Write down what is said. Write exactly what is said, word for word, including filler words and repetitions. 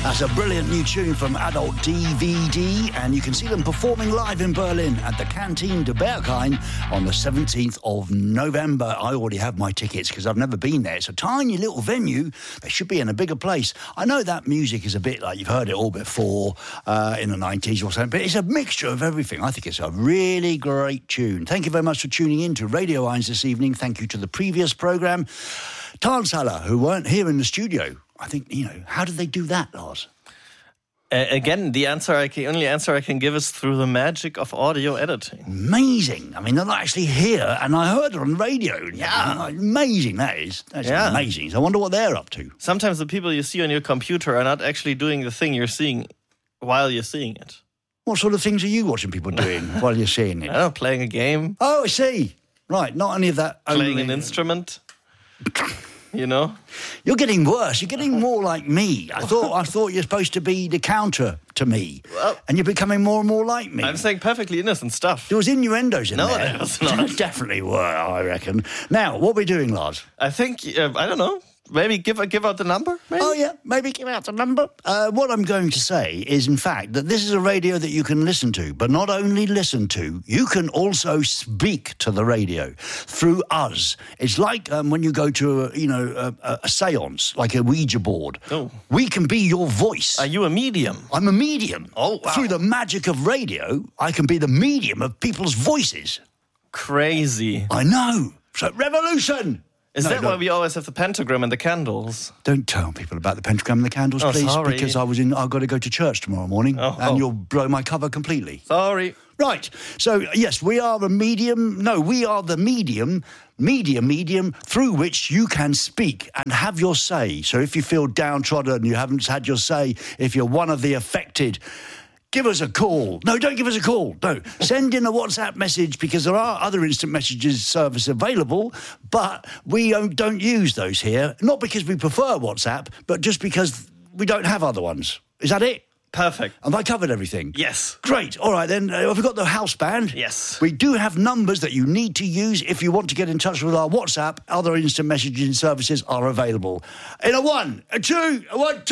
That's a brilliant new tune from Adult D V D, and you can see them performing live in Berlin at the Canteen de Berghain on the seventeenth of November. I already have my tickets because I've never been there. It's a tiny little venue. They should be in a bigger place. I know that music is a bit like you've heard it all before uh, in the nineties or something, but it's a mixture of everything. I think it's a really great tune. Thank you very much for tuning in to Radio Irons this evening. Thank you to the previous programme. Tarnshaller, who weren't here in the studio. I think, you know, how did they do that, Lars? Uh, again, the answer I can, only answer I can give is through the magic of audio editing. Amazing. I mean, they're not actually here, and I heard it on the radio. Yeah. Amazing, that is. That's yeah. amazing. So I wonder what they're up to. Sometimes the people you see on your computer are not actually doing the thing you're seeing while you're seeing it. What sort of things are you watching people doing while you're seeing it? I don't know, playing a game. Oh, I see. Right, not any of that. Playing only... an instrument. You know? You're getting worse. You're getting more like me. I thought I thought you're supposed to be the counter to me. Well, and you're becoming more and more like me. I'm saying perfectly innocent stuff. There was innuendos in no, there. No, there was not. Definitely were, I reckon. Now, what are we doing, Lars? I think, uh, I don't know, maybe give, give out the number? Maybe? Oh, yeah, maybe give out the number. Uh, what I'm going to say is, in fact, that this is a radio that you can listen to, but not only listen to, you can also speak to the radio through us. It's like um, when you go to, a, you know, a, a seance, like a Ouija board. Oh. We can be your voice. Are you a medium? I'm a medium. Oh, wow. Through the magic of radio, I can be the medium of people's voices. Crazy. I know. So, revolution! Is no, that no. why we always have the pentagram and the candles? Don't tell people about the pentagram and the candles, oh, please, sorry. because I was in. I've got to go to church tomorrow morning, oh, and oh. you'll blow my cover completely. Sorry. Right. So yes, we are a medium. No, we are the medium, media medium through which you can speak and have your say. So if you feel downtrodden, you haven't had your say. If you're one of the affected, give us a call. No, don't give us a call. No, send in a WhatsApp message because there are other instant messages service available, but we don't, don't use those here. Not because we prefer WhatsApp, but just because we don't have other ones. Is that it? Perfect. Have I covered everything? Yes. Great. All right, then. Uh, have we got the house band? Yes. We do have numbers that you need to use if you want to get in touch with our WhatsApp. Other instant messaging services are available. In a one, a two, a one, two.